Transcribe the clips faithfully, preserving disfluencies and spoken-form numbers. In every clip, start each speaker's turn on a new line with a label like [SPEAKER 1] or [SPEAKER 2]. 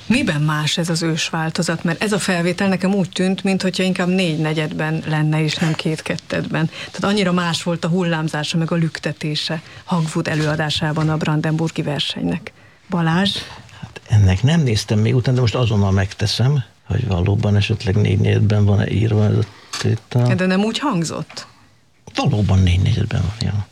[SPEAKER 1] Miben más ez az ős változat? Mert ez a felvétel nekem úgy tűnt, mintha inkább négy negyedben lenne, és nem két kettedben. Tehát annyira más volt a hullámzása, meg a lüktetése Hagwood előadásában a brandenburgi versenynek. Balázs?
[SPEAKER 2] Hát ennek nem néztem még utána, de most azonnal megteszem, hogy valóban esetleg négy negyedben van-e írva ez a tétel.
[SPEAKER 1] De nem úgy hangzott?
[SPEAKER 2] Valóban négy negyedben van, ja.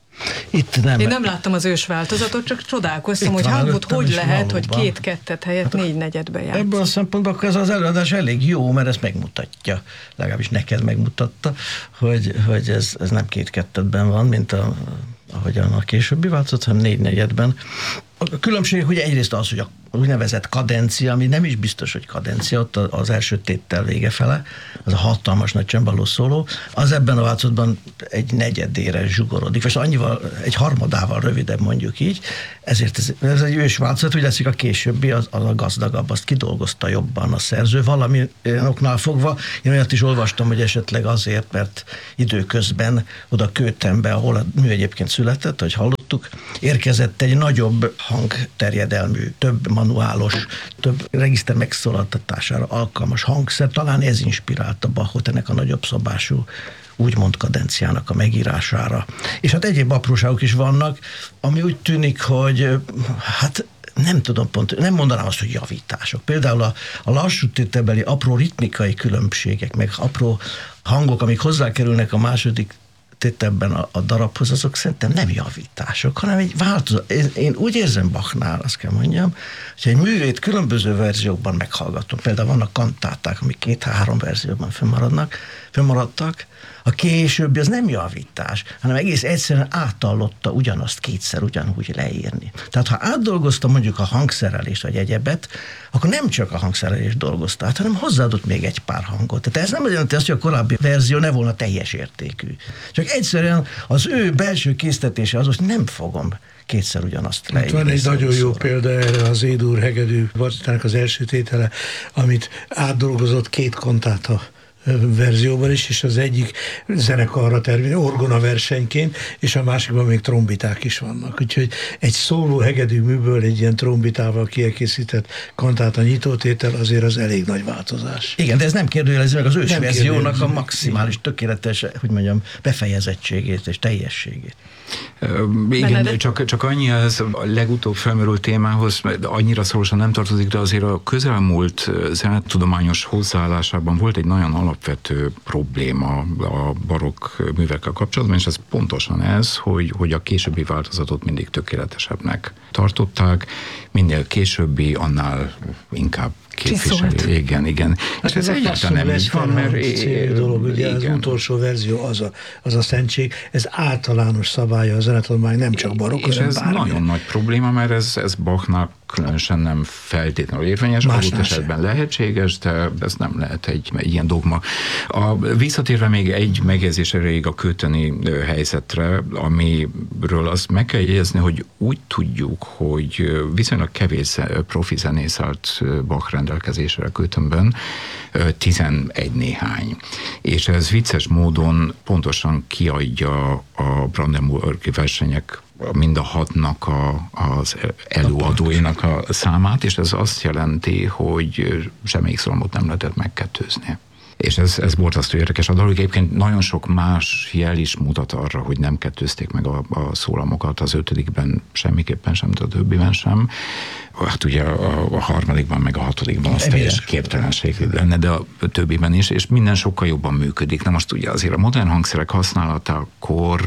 [SPEAKER 2] Itt nem.
[SPEAKER 1] Én nem láttam az ős változatot, csak csodálkoztam, itt hogy Hagwood hogy lehet, valóban, hogy két kettet helyett hát négy negyedben játszik.
[SPEAKER 2] Ebből a szempontból akkor ez az előadás elég jó, mert ezt megmutatja, legalábbis neked megmutatta, hogy, hogy ez, ez nem két kettedben van, mint a, ahogyan a későbbi változat, hanem négy negyedben. A különbség, hogy egyrészt az, hogy a úgynevezett kadencia, ami nem is biztos, hogy kadencia, ott az első téttel vége fele, az a hatalmas nagy csembaló szóló, az ebben a változatban egy negyedére zsugorodik, vagy annyival, egy harmadával rövidebb mondjuk így, ezért ez, ez egy ős változat, úgy leszik a későbbi, az, az a gazdagabb, azt kidolgozta jobban a szerző, valami oknál fogva. Én olyat is olvastam, hogy esetleg azért, mert időközben oda Köthenbe, ahol a mű egyébként született, hogy hallottuk, érkezett egy nagyobb hangterjedelmű, több manuálos, több regiszter megszólaltatására alkalmas hangszer, talán ez inspirálta Bachot ennek a nagyobb szabású úgymond kadenciának a megírására. És hát egyéb apróságok is vannak, ami úgy tűnik, hogy hát nem tudom pont, nem mondanám azt, hogy javítások. Például a, a lassú tételbeli apró ritmikai különbségek, meg apró hangok, amik hozzákerülnek a második tételben a, a darabhoz, azok szerintem nem javítások, hanem egy változat. Én, én úgy érzem Bachnál, azt kell mondjam, hogy egy művét különböző verziókban meghallgatom. Például vannak kantáták, amik két-három verzióban fönnmaradnak, fönnmaradtak. A későbbi az nem javítás, hanem egész egyszerűen átallotta ugyanazt kétszer ugyanúgy leírni. Tehát ha átdolgozta mondjuk a hangszerelést vagy egyebet, akkor nem csak a hangszerelést dolgozta át, hanem hozzáadott még egy pár hangot. Tehát ez nem jelenti azt, hogy a korábbi verzió ne volna teljes értékű. Csak egyszerűen az ő belső késztetése az, hogy nem fogom kétszer ugyanazt leírni.
[SPEAKER 3] Van egy nagyon jó példa erre, az Édur hegedű partitának az első tétele, amit átdolgozott két kantáta verzióban is, és az egyik zenekarra tervén, orgona versenyként, és a másikban még trombiták is vannak. Úgyhogy egy szóló hegedű műből egy ilyen trombitával kiegészített kantáta nyitótétel azért az elég nagy változás.
[SPEAKER 2] Igen, de ez nem kérdőjelezi meg az ős verziónak a maximális tökéletes, hogy mondjam, befejezettségét és teljességét.
[SPEAKER 4] Igen, csak, csak annyi az a legutóbb felmerült témához, annyira szorosan nem tartozik, de azért a közelmúlt zenetudományos hozzáállásában volt egy nagyon alapvető probléma a barokk művekkel kapcsolatban, és ez pontosan ez, hogy, hogy a későbbi változatot mindig tökéletesebbnek tartották, minél későbbi, annál inkább képviseli. Igen, igen.
[SPEAKER 3] Hát és ez, ez egyáltalán nem így van, mert dolog, ugye az utolsó verzió az a, az a szentség, ez általános szabálya a zenetudomány, nem csak barokk,
[SPEAKER 4] és ez
[SPEAKER 3] bármi.
[SPEAKER 4] Nagyon nagy probléma, mert ez, ez Bachnál különösen nem feltétlenül érvényes, adott esetben lehetséges, de ez nem lehet egy, egy ilyen dogma. A, visszatérve még egy megjegyzés erejéig a kötheni helyzetre, amiről azt meg kell jegyezni, hogy úgy tudjuk, hogy viszonylag kevés profi zenész állt Bach rendelkezésre Köthenben, tizenegy néhány. És ez vicces módon pontosan kiadja a brandenburgi versenyek mind a hatnak a, az előadóinak a számát, és ez azt jelenti, hogy semmelyik szólamot nem lehetett megkettőzni. És ez, ez borzasztó érdekes. A dolog egyébként nagyon sok más jel is mutat arra, hogy nem kettőzték meg a, a szólamokat, az ötödikben semmiképpen sem, de a többiben sem. Hát ugye a, a harmadikban, meg a hatodikban az teljes képtelenség lenne, de a többiben is, és minden sokkal jobban működik. Na most ugye azért a modern hangszerek használatakor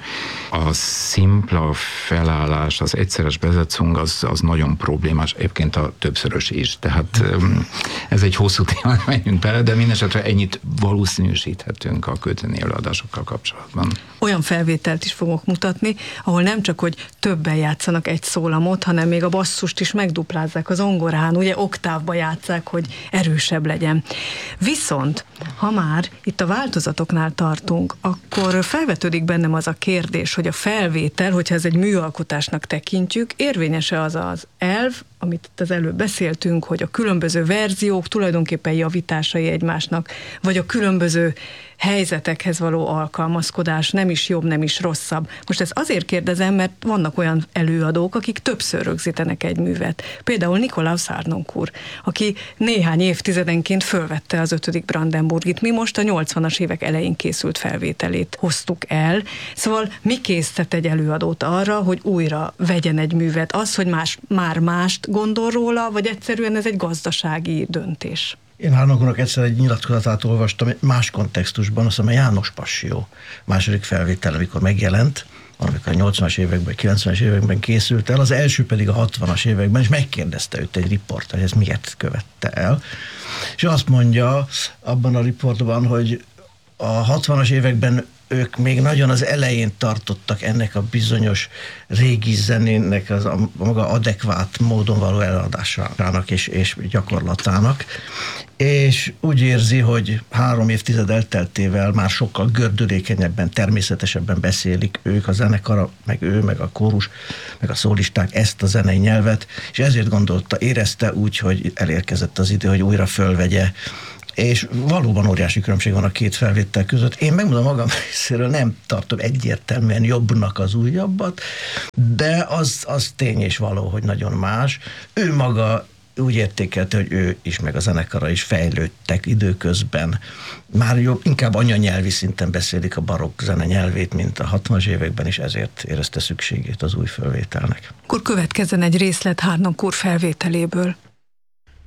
[SPEAKER 4] a szimpla felállás, az egyszeres bezetszung, az, az nagyon problémás, egyébként a többszörös is. Tehát ez egy hosszú téma, menjünk bele, de mindesetre ennyit valószínűsíthetünk a kötheni előadásokkal kapcsolatban.
[SPEAKER 1] Olyan felvételt is fogok mutatni, ahol nem csak, hogy többen játszanak egy szólamot, hanem még a basszust is megduplázzák az zongorán, ugye oktávba játsszák, hogy erősebb legyen. Viszont, ha már itt a változatoknál tartunk, akkor felvetődik bennem az a kérdés, hogy a felvétel, hogyha ez egy műalkotásnak tekintjük, érvényes-e az az elv, amit az előbb beszéltünk, hogy a különböző verziók tulajdonképpen javításai egymásnak, vagy a különböző helyzetekhez való alkalmazkodás nem is jobb, nem is rosszabb. Most ezt azért kérdezem, mert vannak olyan előadók, akik többször rögzítenek egy művet. Például Nikolaus Harnoncourt, aki néhány évtizedenként fölvette az ötödik Brandenburgit. Mi most a nyolcvanas évek elején készült felvételét hoztuk el. Szóval mi késztet egy előadót arra, hogy újra vegyen egy művet? Az, hogy más, már mást gondol róla, vagy egyszerűen ez egy gazdasági döntés?
[SPEAKER 2] Én Harnoncourtnak egyszer egy nyilatkozatát olvastam más kontextusban, azt hiszem a János Passió második felvétel, amikor megjelent, amikor a nyolcvanas években, kilencvenes években készült el, az első pedig a hatvanas években, és megkérdezte őt egy riporter, hogy ez miért követte el. És azt mondja abban a riportban, hogy a hatvanas években ők még nagyon az elején tartottak ennek a bizonyos régi zenének az a maga adekvát módon való eladásának és, és gyakorlatának, és úgy érzi, hogy három évtized elteltével már sokkal gördülékenyebben, természetesebben beszélik ők, a zenekar, meg ő, meg a kórus, meg a szólisták ezt a zenei nyelvet, és ezért gondolta, érezte úgy, hogy elérkezett az idő, hogy újra fölvegye. És valóban óriási különbség van a két felvétel között. Én megmondom magam részéről, nem tartom egyértelműen jobbnak az újabbat, de az, az tény és való, hogy nagyon más. Ő maga úgy értékelte, hogy ő is, meg a zenekara is fejlődtek időközben. Már jobb, inkább anyanyelvi szinten beszélik a barokk zene nyelvét, mint a hatvanas években, és ezért érezte szükségét az új felvételnek.
[SPEAKER 1] Akkor következzen egy részlet Harnoncourt felvételéből.